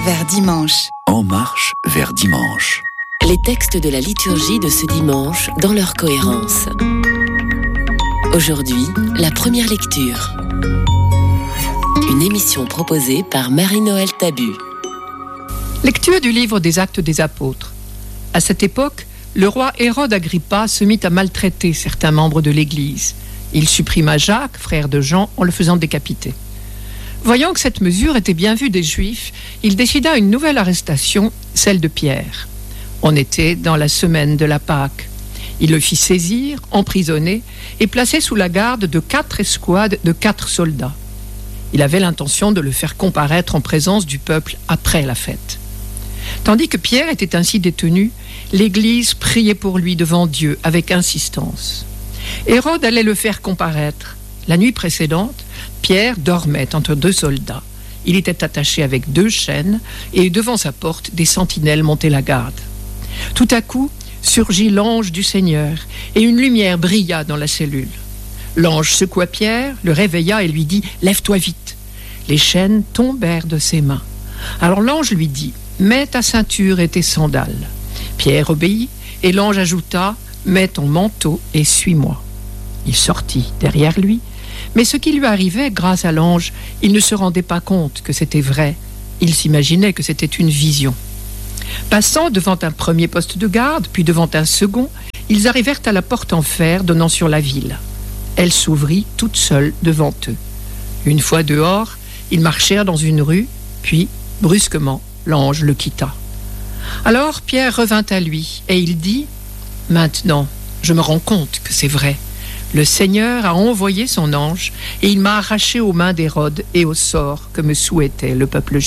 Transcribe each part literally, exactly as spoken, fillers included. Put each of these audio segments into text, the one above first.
vers dimanche. En marche vers dimanche. Les textes de la liturgie de ce dimanche dans leur cohérence. Aujourd'hui, la première lecture. Une émission proposée par Marie-Noël Tabu. Lecture du livre des Actes des Apôtres. À cette époque, le roi Hérode Agrippa se mit à maltraiter certains membres de l'Église. Il supprima Jacques, frère de Jean, en le faisant décapiter. Voyant que cette mesure était bien vue des Juifs, il décida une nouvelle arrestation, celle de Pierre. On était dans la semaine de la Pâque. Il le fit saisir, emprisonner et placer sous la garde de quatre escouades de quatre soldats. Il avait l'intention de le faire comparaître en présence du peuple après la fête. Tandis que Pierre était ainsi détenu, l'Église priait pour lui devant Dieu avec insistance. Hérode allait le faire comparaître. La nuit précédente, Pierre dormait entre deux soldats. Il était attaché avec deux chaînes et devant sa porte, des sentinelles montaient la garde. Tout à coup, surgit l'ange du Seigneur et une lumière brilla dans la cellule. L'ange secoua Pierre, le réveilla et lui dit « Lève-toi vite !» Les chaînes tombèrent de ses mains. Alors l'ange lui dit « Mets ta ceinture et tes sandales. » Pierre obéit et l'ange ajouta « Mets ton manteau et suis-moi. » Il sortit derrière lui, mais ce qui lui arrivait grâce à l'ange, il ne se rendait pas compte que c'était vrai. Il s'imaginait que c'était une vision. Passant devant un premier poste de garde, puis devant un second, ils arrivèrent à la porte en fer donnant sur la ville. Elle s'ouvrit toute seule devant eux. Une fois dehors, ils marchèrent dans une rue, puis, brusquement, l'ange le quitta. Alors Pierre revint à lui, et il dit « Maintenant, je me rends compte que c'est vrai. Le Seigneur a envoyé son ange, et il m'a arraché aux mains d'Hérode et au sort que me souhaitait le peuple juif. »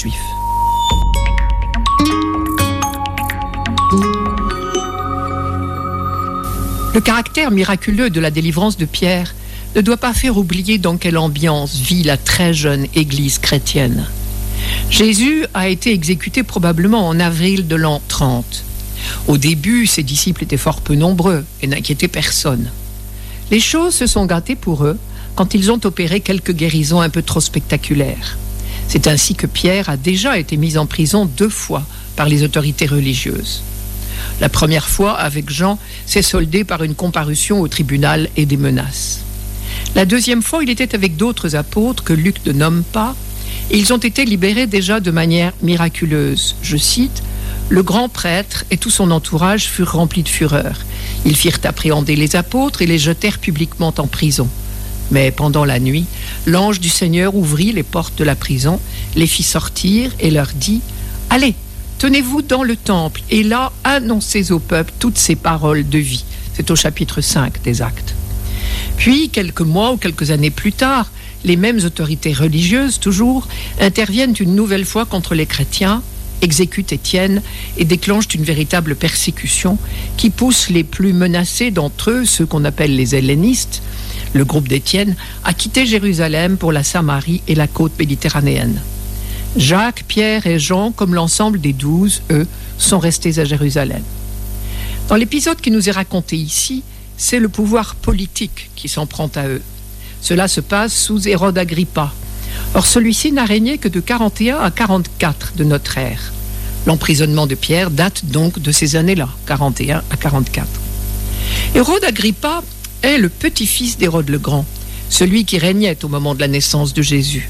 Le caractère miraculeux de la délivrance de Pierre ne doit pas faire oublier dans quelle ambiance vit la très jeune Église chrétienne. Jésus a été exécuté probablement en avril de l'an trente. Au début, ses disciples étaient fort peu nombreux et n'inquiétaient personne. Les choses se sont gâtées pour eux quand ils ont opéré quelques guérisons un peu trop spectaculaires. C'est ainsi que Pierre a déjà été mis en prison deux fois par les autorités religieuses. La première fois, avec Jean, s'est soldée par une comparution au tribunal et des menaces. La deuxième fois, il était avec d'autres apôtres que Luc ne nomme pas, et ils ont été libérés déjà de manière miraculeuse. Je cite, « Le grand prêtre et tout son entourage furent remplis de fureur. Ils firent appréhender les apôtres et les jetèrent publiquement en prison. Mais pendant la nuit, l'ange du Seigneur ouvrit les portes de la prison, les fit sortir et leur dit, « Allez, tenez-vous dans le temple et là, annoncez au peuple toutes ces paroles de vie. » C'est au chapitre cinq des Actes. Puis, quelques mois ou quelques années plus tard, les mêmes autorités religieuses, toujours, interviennent une nouvelle fois contre les chrétiens, exécutent Étienne et déclenchent une véritable persécution qui pousse les plus menacés d'entre eux, ceux qu'on appelle les hellénistes, le groupe d'Étienne, à quitter Jérusalem pour la Samarie et la côte méditerranéenne. Jacques, Pierre et Jean, comme l'ensemble des douze, eux, sont restés à Jérusalem. Dans l'épisode qui nous est raconté ici, c'est le pouvoir politique qui s'en prend à eux. Cela se passe sous Hérode Agrippa. Or, celui-ci n'a régné que de quarante et un à quarante-quatre de notre ère. L'emprisonnement de Pierre date donc de ces années-là, quarante et un à quarante-quatre. Hérode Agrippa est le petit-fils d'Hérode le Grand, celui qui régnait au moment de la naissance de Jésus.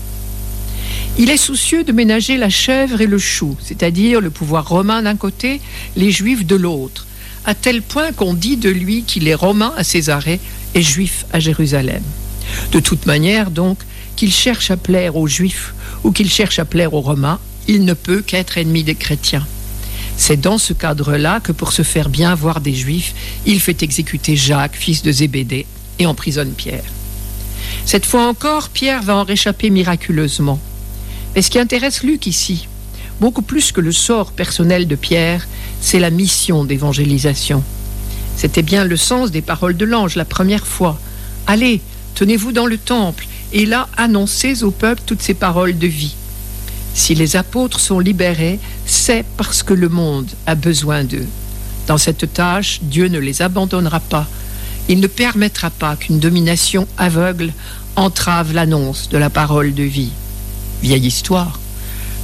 Il est soucieux de ménager la chèvre et le chou, c'est-à-dire le pouvoir romain d'un côté, les Juifs de l'autre, à tel point qu'on dit de lui qu'il est romain à Césarée et juif à Jérusalem. De toute manière, donc, qu'il cherche à plaire aux Juifs ou qu'il cherche à plaire aux Romains, il ne peut qu'être ennemi des chrétiens. C'est dans ce cadre-là que pour se faire bien voir des Juifs, il fait exécuter Jacques, fils de Zébédée, et emprisonne Pierre. Cette fois encore, Pierre va en réchapper miraculeusement. Mais ce qui intéresse Luc ici, beaucoup plus que le sort personnel de Pierre, c'est la mission d'évangélisation. C'était bien le sens des paroles de l'ange la première fois. « Allez, tenez-vous dans le temple, et là annoncez au peuple toutes ces paroles de vie. » Si les apôtres sont libérés, c'est parce que le monde a besoin d'eux. Dans cette tâche, Dieu ne les abandonnera pas. Il ne permettra pas qu'une domination aveugle entrave l'annonce de la parole de vie. Vieille histoire.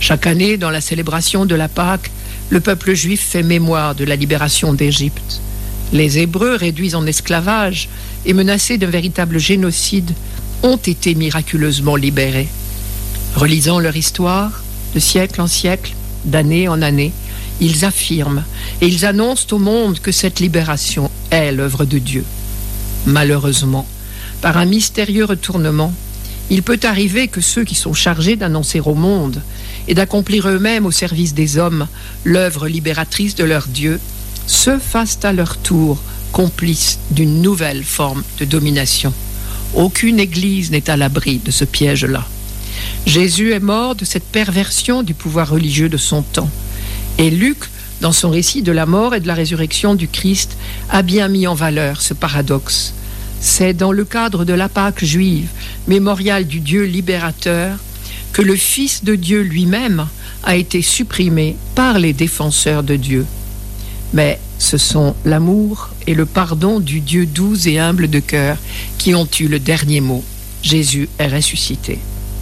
Chaque année, dans la célébration de la Pâque, le peuple juif fait mémoire de la libération d'Égypte. Les Hébreux, réduits en esclavage et menacés d'un véritable génocide, ont été miraculeusement libérés. Relisant leur histoire, de siècle en siècle, d'année en année, ils affirment et ils annoncent au monde que cette libération est l'œuvre de Dieu. Malheureusement, par un mystérieux retournement, il peut arriver que ceux qui sont chargés d'annoncer au monde et d'accomplir eux-mêmes au service des hommes l'œuvre libératrice de leur Dieu se fassent à leur tour complices d'une nouvelle forme de domination. Aucune église n'est à l'abri de ce piège-là. Jésus est mort de cette perversion du pouvoir religieux de son temps. Et Luc, dans son récit de la mort et de la résurrection du Christ, a bien mis en valeur ce paradoxe. C'est dans le cadre de la Pâque juive, mémorial du Dieu libérateur, que le Fils de Dieu lui-même a été supprimé par les défenseurs de Dieu. Mais ce sont l'amour et le pardon du Dieu doux et humble de cœur qui ont eu le dernier mot. Jésus est ressuscité.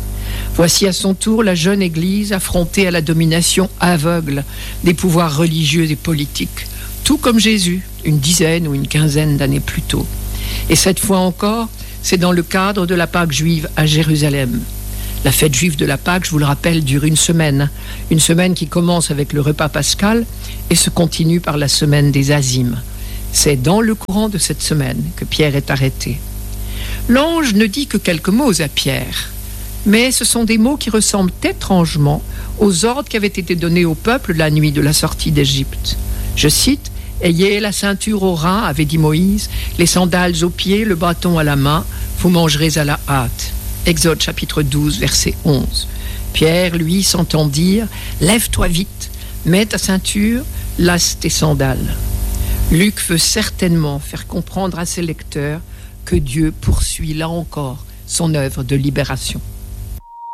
Voici à son tour la jeune Église affrontée à la domination aveugle des pouvoirs religieux et politiques, tout comme Jésus, une dizaine ou une quinzaine d'années plus tôt. Et cette fois encore, c'est dans le cadre de la Pâque juive à Jérusalem. La fête juive de la Pâque, je vous le rappelle, dure une semaine. Une semaine qui commence avec le repas pascal et se continue par la semaine des Azimes. C'est dans le courant de cette semaine que Pierre est arrêté. L'ange ne dit que quelques mots à Pierre, mais ce sont des mots qui ressemblent étrangement aux ordres qui avaient été donnés au peuple la nuit de la sortie d'Égypte. Je cite, « Ayez la ceinture au rein, avait dit Moïse, les sandales aux pieds, le bâton à la main, vous mangerez à la hâte. » Exode chapitre douze, verset onze. Pierre, lui, s'entend dire « Lève-toi vite, mets ta ceinture, lasse tes sandales. » Luc veut certainement faire comprendre à ses lecteurs que Dieu poursuit là encore son œuvre de libération.